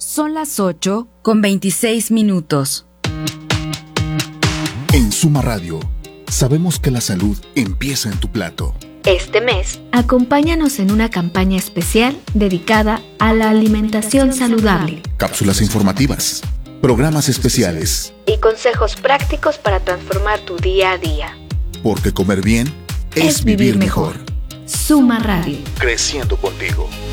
Son las 8:26. En Suma Radio, sabemos que la salud empieza en tu plato. Este mes, acompáñanos en una campaña especial dedicada a la alimentación saludable. Cápsulas informativas, programas especiales Y consejos prácticos para transformar tu día a día. porque comer bien es vivir mejor. Suma Radio. Creciendo contigo.